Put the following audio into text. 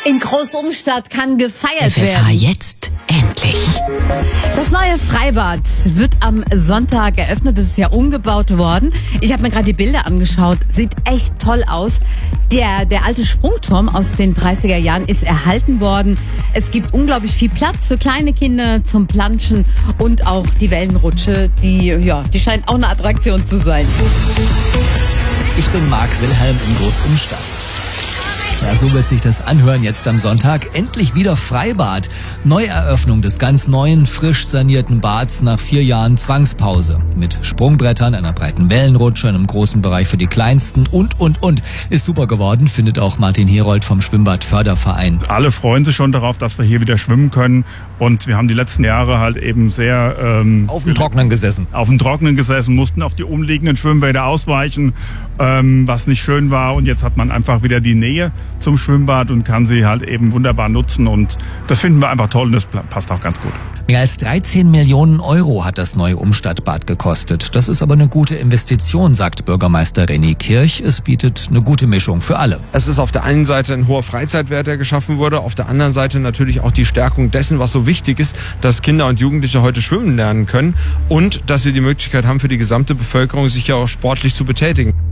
In Großumstadt kann gefeiert FFH werden. jetzt endlich. Das neue Freibad wird am Sonntag eröffnet. Es ist ja umgebaut worden. Ich habe mir gerade die Bilder angeschaut. Sieht echt toll aus. Der alte Sprungturm aus den 30er Jahren ist erhalten worden. Es gibt unglaublich viel Platz für kleine Kinder zum Planschen und auch die Wellenrutsche. Die scheint auch eine Attraktion zu sein. Ich bin Marc Wilhelm in Großumstadt. Ja, so wird sich das anhören jetzt am Sonntag. Endlich wieder Freibad. Neueröffnung des ganz neuen, frisch sanierten Bads nach 4 Jahren Zwangspause. Mit Sprungbrettern, einer breiten Wellenrutsche, einem großen Bereich für die Kleinsten und. Ist super geworden, findet auch Martin Herold vom Schwimmbadförderverein. Alle freuen sich schon darauf, dass wir hier wieder schwimmen können. Und wir haben die letzten Jahre halt eben sehr... Auf dem Trockenen gesessen. Auf dem Trockenen gesessen, mussten auf die umliegenden Schwimmbäder ausweichen, was nicht schön war. Und jetzt hat man einfach wieder die Nähe zum Schwimmbad und kann sie halt eben wunderbar nutzen. Und das finden wir einfach toll und das passt auch ganz gut. Mehr als 13 Millionen Euro hat das neue Umstadtbad gekostet. Das ist aber eine gute Investition, sagt Bürgermeister René Kirch. Es bietet eine gute Mischung für alle. Es ist auf der einen Seite ein hoher Freizeitwert, der geschaffen wurde, auf der anderen Seite natürlich auch die Stärkung dessen, was so wichtig ist, dass Kinder und Jugendliche heute schwimmen lernen können und dass wir die Möglichkeit haben, für die gesamte Bevölkerung sich ja auch sportlich zu betätigen.